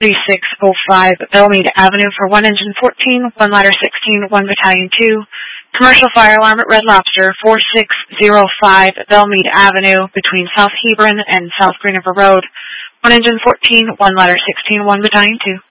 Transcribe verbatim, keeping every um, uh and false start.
three six oh five Belmead Avenue for one Engine fourteen, one Ladder sixteen, one Battalion two. Commercial fire alarm at Red Lobster, four six oh five Belmead Avenue between South Hebron and South Green River Road. one Engine fourteen, one Ladder sixteen, one Battalion two.